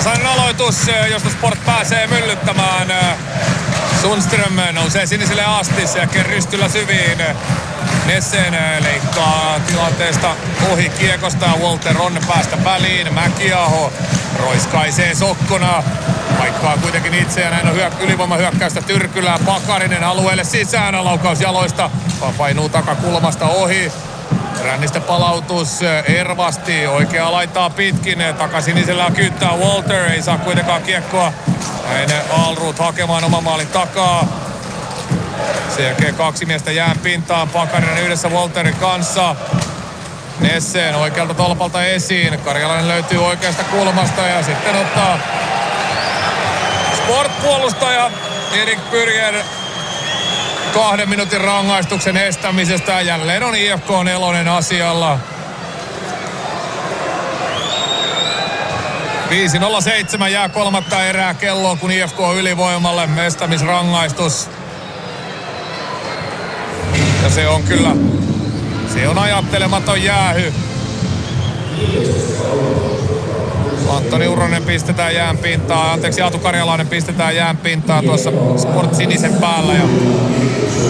Tasainen aloitus, josta Sport pääsee myllyttämään. Sundström nousee siniselle asti sekä rystyllä syviin. Nessen leikkaa tilanteesta ohi kiekosta. Walter on päästä väliin. Mäkiaho roiskaisee sokkona. Paikkaa kuitenkin itse ja näin on ylivoimahyökkäystä Tyrkylää. Pakarinen alueelle sisään. Laukaus jaloista. Painuu takakulmasta ohi. Rännistä palautus Ervasti. Oikeaa laittaa pitkin. Takasinisellä kyyttää Walter. Ei saa kuitenkaan kiekkoa. Näin Alrud hakemaan oman maalin takaa. Sen jälkeen kaksi miestä jään pintaan. Pakarinen yhdessä Walterin kanssa. Nessen oikealta tolpalta esiin. Karjalainen löytyy oikeasta kulmasta ja sitten ottaa Sport-puolustaja Erik Bürger 2 minuutin rangaistuksen estämisestä. Jälleen on IFK 4 asialla. 5:07 jää kolmatta erää kelloon, kun IFK ylivoimalle estämisrangaistus. Ja se on kyllä, se on ajattelematon jäähy. Antoni Uronen pistetään jään pintaan, Aatu Karjalainen pistetään jään pintaan tuossa Sport sinisen päällä. Ja